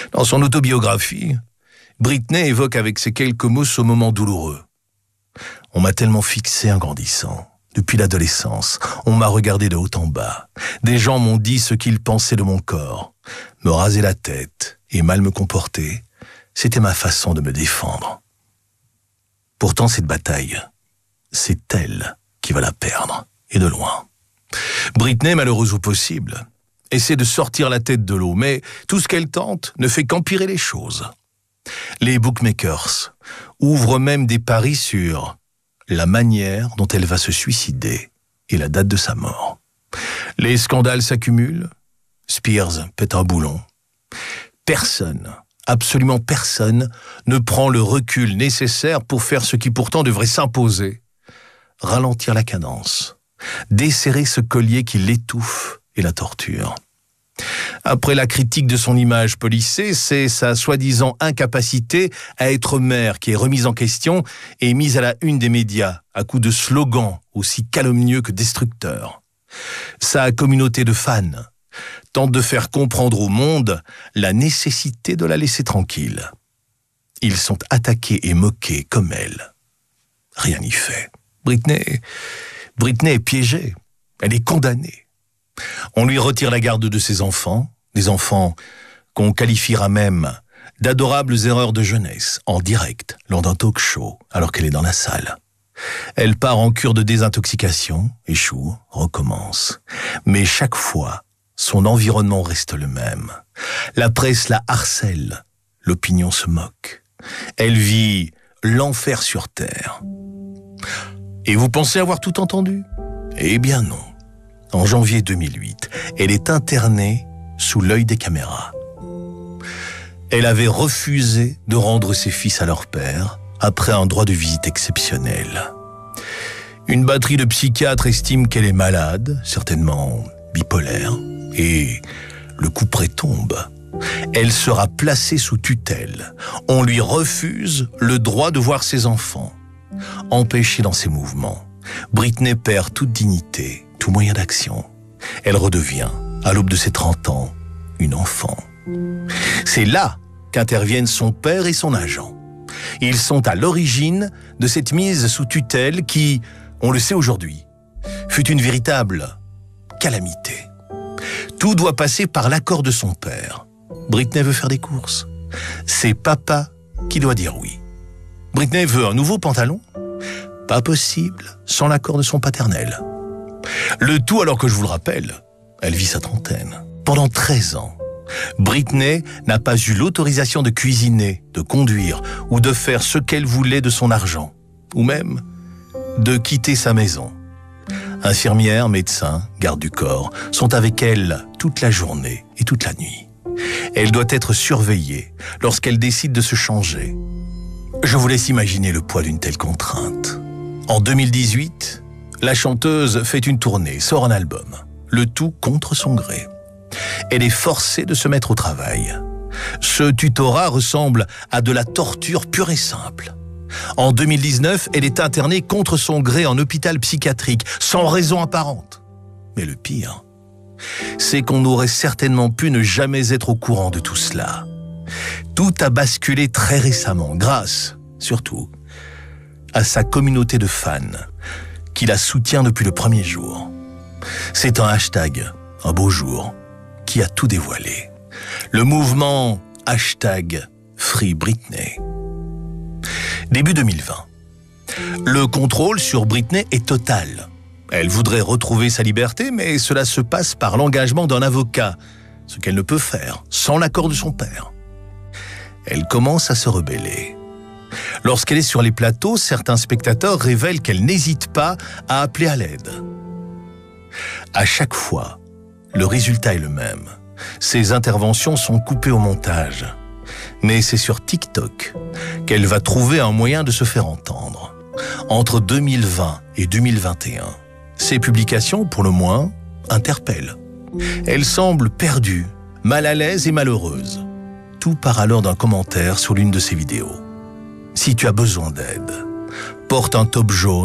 Dans son autobiographie, Britney évoque avec ces quelques mots ce moment douloureux. « On m'a tellement fixé en grandissant. Depuis l'adolescence, on m'a regardé de haut en bas. Des gens m'ont dit ce qu'ils pensaient de mon corps. Me raser la tête et mal me comporter, c'était ma façon de me défendre. Pourtant, cette bataille, c'est elle qui va la perdre, et de loin. Britney, malheureuse au possible, essaie de sortir la tête de l'eau, mais tout ce qu'elle tente ne fait qu'empirer les choses. Les bookmakers ouvrent même des paris sur la manière dont elle va se suicider et la date de sa mort. Les scandales s'accumulent, Spears pète un boulon. Personne, absolument personne, ne prend le recul nécessaire pour faire ce qui pourtant devrait s'imposer. Ralentir la cadence, desserrer ce collier qui l'étouffe et la torture. Après la critique de son image polissée, c'est sa soi-disant incapacité à être mère qui est remise en question et mise à la une des médias à coups de slogans aussi calomnieux que destructeurs. Sa communauté de fans tente de faire comprendre au monde la nécessité de la laisser tranquille. Ils sont attaqués et moqués comme elle. Rien n'y fait. Britney est piégée. Elle est condamnée. On lui retire la garde de ses enfants, des enfants qu'on qualifiera même d'adorables erreurs de jeunesse, en direct, lors d'un talk show, alors qu'elle est dans la salle. Elle part en cure de désintoxication, échoue, recommence. Mais chaque fois, son environnement reste le même. La presse la harcèle, l'opinion se moque. Elle vit l'enfer sur terre. Et vous pensez avoir tout entendu? Eh bien non. En janvier 2008, elle est internée sous l'œil des caméras. Elle avait refusé de rendre ses fils à leur père après un droit de visite exceptionnel. Une batterie de psychiatres estime qu'elle est malade, certainement bipolaire, et le couperet tombe. Elle sera placée sous tutelle. On lui refuse le droit de voir ses enfants. Empêchée dans ses mouvements, Britney perd toute dignité, tout moyen d'action. Elle redevient, à l'aube de ses 30 ans, une enfant. C'est là qu'interviennent son père et son agent. Ils sont à l'origine de cette mise sous tutelle qui, on le sait aujourd'hui, fut une véritable calamité. Tout doit passer par l'accord de son père. Britney veut faire des courses. C'est papa qui doit dire oui. Britney veut un nouveau pantalon. Pas possible sans l'accord de son paternel. Le tout alors que, je vous le rappelle, elle vit sa trentaine. Pendant 13 ans, Britney n'a pas eu l'autorisation de cuisiner, de conduire ou de faire ce qu'elle voulait de son argent, ou même de quitter sa maison. Infirmières, médecins, gardes du corps sont avec elle toute la journée et toute la nuit. Elle doit être surveillée lorsqu'elle décide de se changer. Je vous laisse imaginer le poids d'une telle contrainte. En 2018, la chanteuse fait une tournée, sort un album, le tout contre son gré. Elle est forcée de se mettre au travail. Ce tutorat ressemble à de la torture pure et simple. En 2019, elle est internée contre son gré en hôpital psychiatrique, sans raison apparente. Mais le pire, c'est qu'on aurait certainement pu ne jamais être au courant de tout cela. Tout a basculé très récemment, grâce, surtout, à sa communauté de fans, qui la soutient depuis le premier jour. C'est un hashtag, un beau jour, qui a tout dévoilé. Le mouvement #Free Britney. Début 2020. Le contrôle sur Britney est total. Elle voudrait retrouver sa liberté, mais cela se passe par l'engagement d'un avocat, ce qu'elle ne peut faire sans l'accord de son père. Elle commence à se rebeller. Lorsqu'elle est sur les plateaux, certains spectateurs révèlent qu'elle n'hésite pas à appeler à l'aide. À chaque fois, le résultat est le même. Ses interventions sont coupées au montage. Mais c'est sur TikTok qu'elle va trouver un moyen de se faire entendre. Entre 2020 et 2021, ses publications, pour le moins, interpellent. Elle semble perdue, mal à l'aise et malheureuse. Tout part alors d'un commentaire sur l'une de ses vidéos. Si tu as besoin d'aide, porte un top jaune